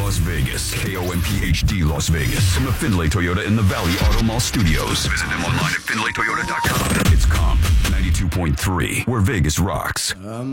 Las Vegas. KOMPHD Las Vegas. From the Findlay Toyota in the Valley Auto Mall Studios. Visit them online at FindlayToyota.com. It's Comp 92.3, where Vegas rocks.